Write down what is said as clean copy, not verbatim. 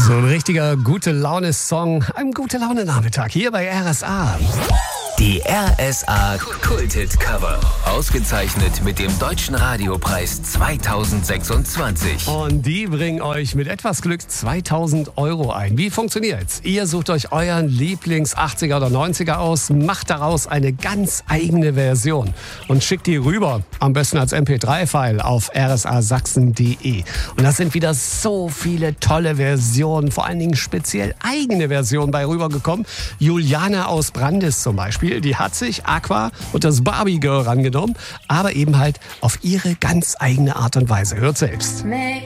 So ein richtiger Gute-Laune-Song, ein Gute-Laune-Nachmittag hier bei RSA. Die RSA Kulthit-Cover. Ausgezeichnet mit dem Deutschen Radiopreis 2026. Und die bringen euch mit etwas Glück 2.000 € ein. Wie funktioniert's? Ihr sucht euch euren Lieblings-80er oder 90er aus, macht daraus eine ganz eigene Version und schickt die rüber. Am besten als MP3-File auf rsasachsen.de. Und das sind wieder so viele tolle Versionen, vor allen Dingen speziell eigene Versionen bei rübergekommen. Juliana aus Brandis zum Beispiel. Die hat sich Aqua und das Barbie Girl rangenommen, aber eben halt auf ihre ganz eigene Art und Weise. Hört selbst.